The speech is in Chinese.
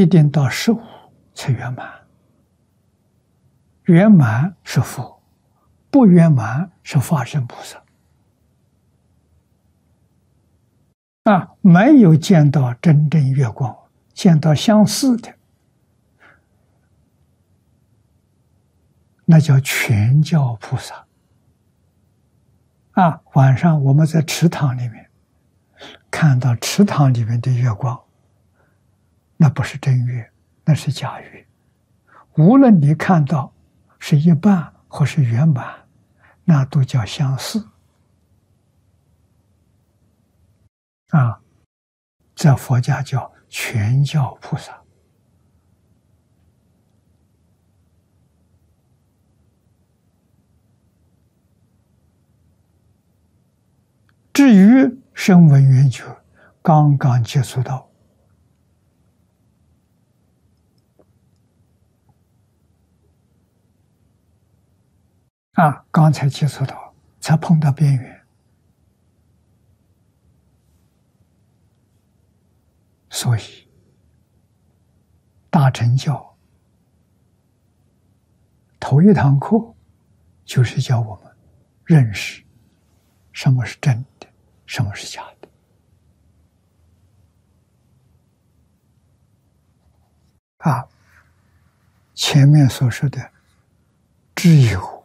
一定到15才圆满。圆满是佛，不圆满是法身菩萨。没有见到真正月光，见到相似的，那叫全教菩萨。晚上我们在池塘里面看到池塘里面的月光，那不是真月，那是假月。无论你看到是一半或是圆满，那都叫相似。这佛家叫全教菩萨。至于声闻缘觉，刚刚接触到，刚才接触到，才碰到边缘，所以大乘教头一堂课就是教我们认识什么是真的，什么是假的。前面所说的只有